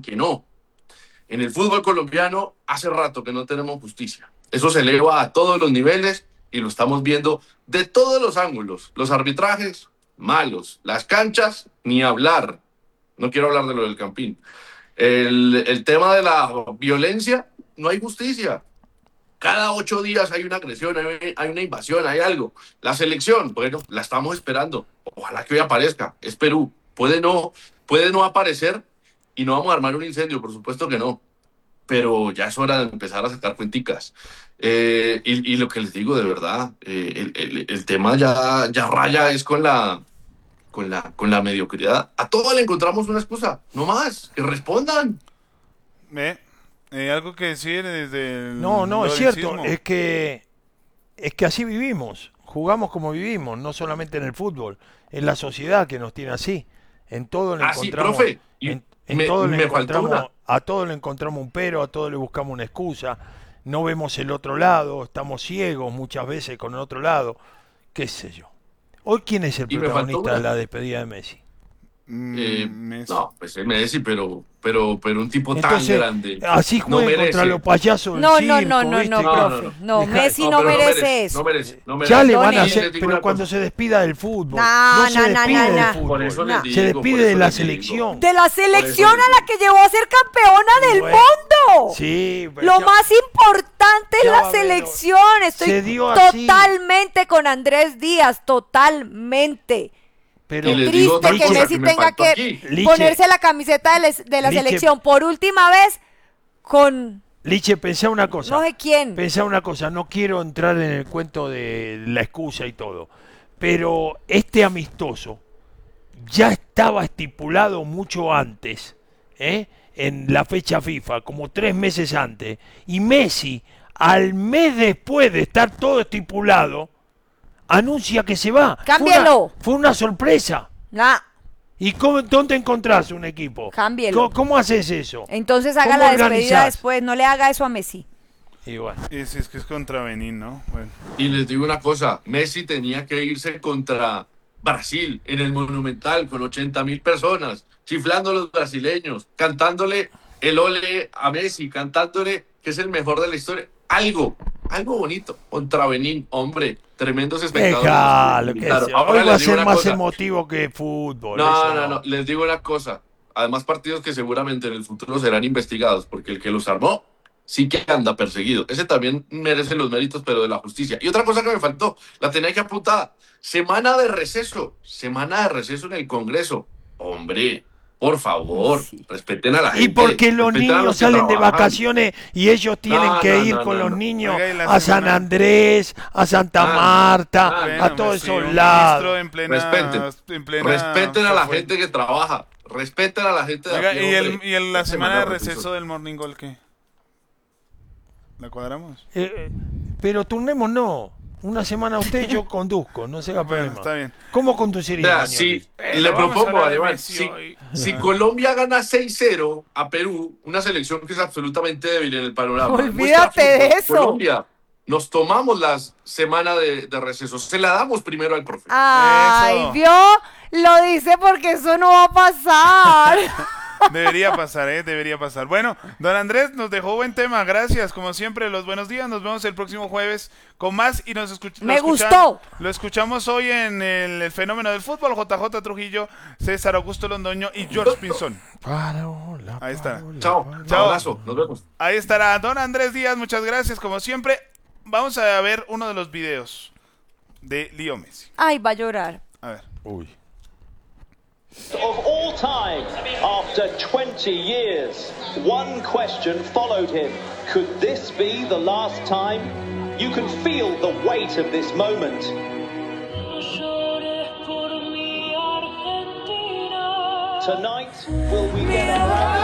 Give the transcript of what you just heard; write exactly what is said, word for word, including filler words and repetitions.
dijeron que no. En el fútbol colombiano hace rato que no tenemos justicia. Eso se eleva a todos los niveles y lo estamos viendo de todos los ángulos. Los arbitrajes, malos. Las canchas, ni hablar. No quiero hablar de lo del Campín. El, el tema de la violencia, no hay justicia. Cada ocho días hay una agresión, hay, hay una invasión, hay algo. La selección, bueno, la estamos esperando. Ojalá que hoy aparezca. Es Perú. Puede no, puede no aparecer y no vamos a armar un incendio, por supuesto que no. Pero ya es hora de empezar a sacar cuenticas. Eh, y, y lo que les digo, de verdad, eh, el, el, el tema ya, ya raya es con la, con, la, con la mediocridad. A todos le encontramos una excusa. No más, que respondan. ¿Eh? Eh, ¿Algo que decir desde el No, no, es cierto. loricismo? Es que, es que así vivimos. Jugamos como vivimos, no solamente en el fútbol. Es la sociedad que nos tiene así. En todo le Ah, sí, encontramos... profe. Y en, en me, todo le me faltó encontramos, una. a todo le encontramos un pero, a todo le buscamos una excusa. No vemos el otro lado, estamos ciegos muchas veces con el otro lado. ¿Qué sé yo? Hoy, ¿quién es el Y me faltó protagonista una. de la despedida de Messi? Mm, Eh, Messi. no, pues es Messi, pero, pero, pero un tipo Entonces, tan grande. así no jueguen merece. contra los payasos del No, circo, no, no, no, ¿viste? no, No, profe. no, No, Deja- Messi no, pero merece eso. No merece, no merece. Ya le van a Perdone. hacer, Les digo pero una cuando cosa. se despida del fútbol, No, no se no, no, despide no, del no. fútbol, Por eso les No. digo, se por despide eso de la les digo. selección. De la selección Por eso a la que llevó a ser campeona del Bueno, mundo. Sí, pero Lo ya- más importante es ya va la a ver, selección. se Estoy dio así. totalmente con Andrés Díaz, totalmente. pero Y les Triste digo otra que cosa Messi que me tenga faltó que aquí. Liche. ponerse la camiseta de, les- de la Liche. selección por última vez con Liche, pensá una cosa. no sé quién. Pensá una cosa, no quiero entrar en el cuento de la excusa y todo, pero este amistoso ya estaba estipulado mucho antes, ¿eh? En la fecha FIFA, como tres meses antes, y Messi, al mes después de estar todo estipulado, anuncia que se va. Cámbielo. Fue una, fue una sorpresa. Nah, ¿Y cómo, dónde encontrás un equipo? Cámbielo. ¿Cómo, cómo haces eso? entonces haga ¿Cómo la despedida organizás? después, no le haga eso a Messi. Y bueno. Es, es que es contra Benín, ¿no? Bueno. Y les digo una cosa, Messi tenía que irse contra Brasil en el Monumental con ochenta mil personas, chiflando a los brasileños, cantándole el ole a Messi, cantándole que es el mejor de la historia. Algo, algo bonito contra Benín, hombre, tremendos espectadores. Déjalo, que Claro, se- ahora hoy va a les digo ser una más cosa. emotivo que fútbol. No, eso no, no, les digo una cosa. Además, partidos que seguramente en el futuro serán investigados, porque el que los armó sí que anda perseguido. Ese también merece los méritos, pero de la justicia. Y otra cosa que me faltó, la tenía que apuntar. Semana de receso, semana de receso en el Congreso. Hombre, por favor, Sí. respeten a la gente. Y porque los respeten a niños que salen de trabajan. vacaciones y ellos tienen No, que no, ir no, con no, los no. niños Oiga, y la a San semana- Andrés, a Santa Ah, Marta, ah, Bueno, a todos pues sí, esos un lados. ministro en plena, Respeten. en plena Respeten a la fue- gente que trabaja. Respeten a la gente de Oiga, a pie, ¿y, el, hombre. y el- la semana de receso. receso del Morning Goal qué? ¿La cuadramos? Eh, eh, pero turnemos no. Una semana usted y yo conduzco, no se haga Bueno, problema. está bien. ¿Cómo conduciría? Vea, Mañolis? si, Eh, le vamos a propongo, hablar de además, Messi si, hoy. si Colombia gana seis cero a Perú, una selección que es absolutamente débil en el panorama. Olvídate muestra de fútbol, eso. Colombia, nos tomamos la semana de, de receso. Se la damos primero al profe. Ay, Eso. vio, lo dice porque eso no va a pasar. Debería pasar, ¿eh? Debería pasar. Bueno, don Andrés nos dejó buen tema. Gracias, como siempre, los buenos días. Nos vemos el próximo jueves con más y nos escuchamos. Me gustó. Lo escuchamos hoy en el, el fenómeno del fútbol. J J Trujillo, César Augusto Londoño y George Pinzón. Parola, Ahí está. parola, Chao. parola. Chao. Abrazo. Nos vemos. Ahí estará don Andrés Díaz. Muchas gracias, como siempre. Vamos a ver uno de los videos de Leo Messi. Ay, va a llorar. A ver. Uy. Of all time, after twenty years, one question followed him. Could this be the last time? You can feel the weight of this moment. Tonight, will we get our